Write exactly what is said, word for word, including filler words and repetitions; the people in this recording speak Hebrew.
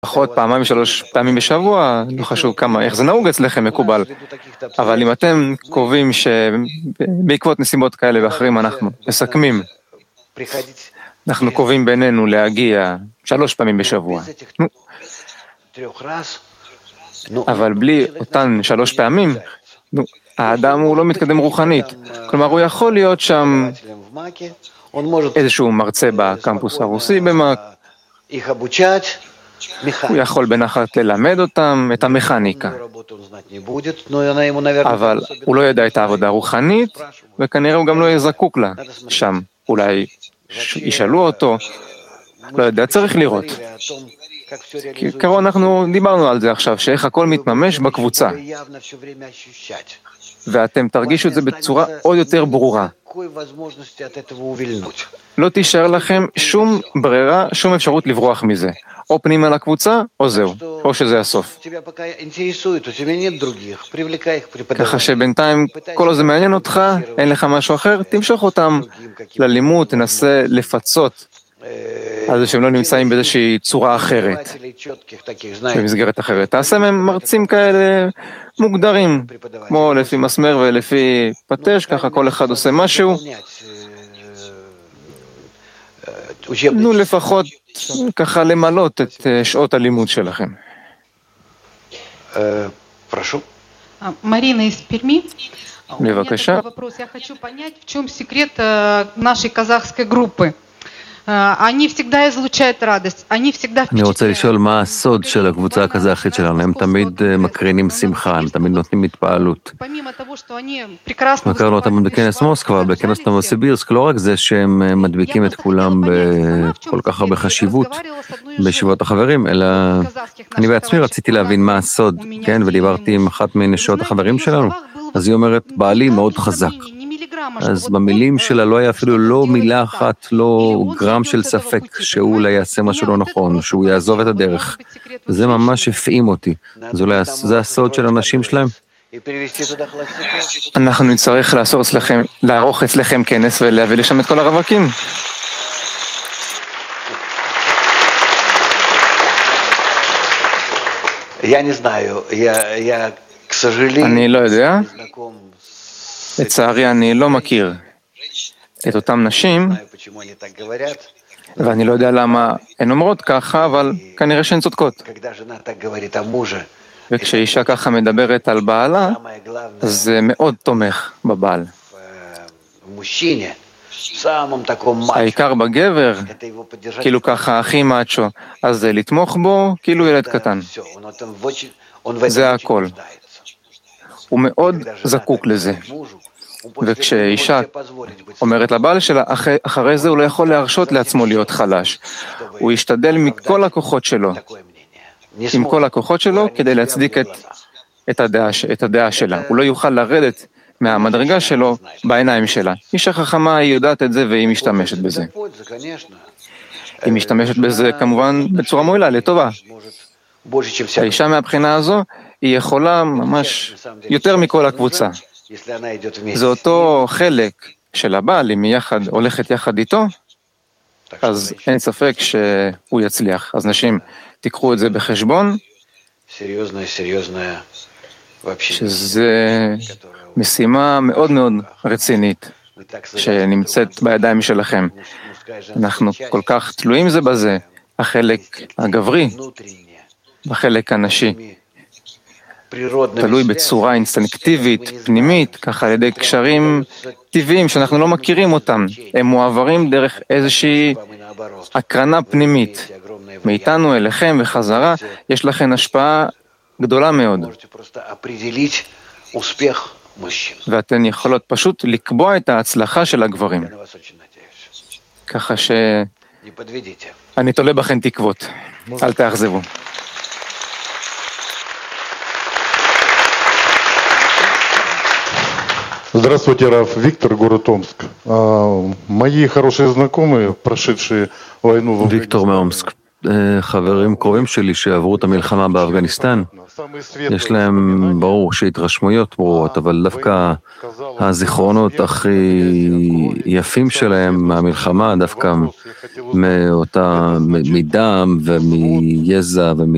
לפחות פעמיים שלוש פעמים בשבוע, לא חשוב כמה, איך זה נהוג אצלכם מקובל. אבל אם אתם קובעים שבעקבות נסיבות כאלה ואחרים אנחנו מסכמים, אנחנו קובעים בינינו להגיע שלוש פעמים בשבוע. אבל בלי אותן שלוש פעמים, האדם הוא לא מתקדם רוחנית. כלומר, הוא יכול להיות שם איזשהו מרצה בקמפוס הרוסי במק, הוא יכול בנחת ללמד אותם את המכניקה, אבל הוא לא ידע את העבודה הרוחנית, וכנראה הוא גם לא יהיה זקוק לה שם. אולי ישאלו אותו, לא יודע, צריך לראות. כעיקרון אנחנו דיברנו על זה עכשיו, שאיך הכל מתממש בקבוצה. ואתם תרגישו את זה בצורה עוד יותר ברורה. לא תישאר לכם שום ברירה, שום אפשרות לברוח מזה. או פנימה לקבוצה, או זהו, או שזה הסוף. ככה שבינתיים כל זה מעניין אותך, אין לך משהו אחר, תמשוך אותם ללימוד, תנסה לפצות על זה שהם לא נמצאים באיזושהי צורה אחרת, במסגרת אחרת. תעשה מהם מרצים כאלה מוגדרים, כמו לפי מסמר ולפי פטש, ככה כל אחד עושה משהו. תנו לפחות ככה למלות את שעות הלימוד שלכם. Марина из Перми. בבקשה. Я хочу понять, в чем секрет нашей казахской группы. אני רוצה לשאול מה הסוד של הקבוצה הקזחית שלנו. הם תמיד מקרינים שמחה, הם תמיד נותנים התפעלות. הכרנו אותם בכנס מוסקבה, בכנס נובוסיבירסק, לא רק זה שהם מדביקים את כולם בכל כך הרבה חשיבות בישיבות החברים, אלא אני בעצמי רציתי להבין מה הסוד, כן? ודיברתי עם אחת מנשות החברים שלנו, אז היא אומרת, בעלי מאוד חזק. אז במילים שלה לא היה אפילו לא מילה אחת, לא גרם של ספק שהוא אולי יעשה משהו לא נכון, שהוא יעזוב את הדרך. וזה ממש הפעים אותי. זה, אולי, זה הסוד של האנשים שלהם. אנחנו נצטרך לעשות אצלכם, לערוך אצלכם כנס ולהביא לשם את כל הרווקים. אני לא יודע. לצערי אני לא מכיר את אותם נשים, ואני לא יודע למה הן אומרות ככה, אבל כנראה שהן צודקות. וכשאישה ככה מדברת על בעלה, אז זה מאוד תומך בבעל. העיקר בגבר, כאילו ככה הכי מאצ'ו, אז זה לתמוך בו כאילו ילד קטן. זה הכל. הוא מאוד זקוק לזה. וכשאישה אומרת לבעל שלה, אחרי, אחרי זה הוא לא יכול להרשות לעצמו להיות חלש. הוא ישתדל מכל הכוחות שלו, עם כל הכוחות שלו, כדי להצדיק את, את, הדעה, את הדעה שלה. הוא לא יוכל לרדת מהמדרגה שלו בעיניים שלה. אישה חכמה היא יודעת את זה והיא משתמשת בזה. היא משתמשת בזה כמובן בצורה מועילה, לטובה. האישה מהבחינה הזו היא יכולה ממש יותר מכל הקבוצה. זה אותו חלק של הבעל, אם היא יחד, הולכת יחד איתו, אז אין ספק שהוא יצליח. אז נשים, תיקחו את זה בחשבון, שזה משימה מאוד מאוד רצינית, שנמצאת בידיים שלכם. אנחנו כל כך תלויים זה בזה, החלק הגברי, בחלק הנשי. תלוי בצורה אינסטינקטיבית, פנימית, ככה על ידי קשרים טבעיים שאנחנו לא מכירים אותם. הם מועברים דרך איזושהי הקרנה פנימית. מאיתנו אליכם וחזרה, יש לכם השפעה גדולה מאוד. ואתן יכולות פשוט לקבוע את ההצלחה של הגברים. ככה שאני תולה בכם תקוות. אל תאכזבו. Здравствуйте, Раф. Виктор, город Омск. Мои хорошие знакомые, прошедшие войну в Афганистане. ויקטור מאומסק. חברים קרובים שלי שעברו את המלחמה באפגניסטן, יש להם ברור שהתרשמויות ברורות, אבל דווקא הזיכרונות הכי יפים שלהם מהמלחמה, דווקא מאותה, מדם ומיזע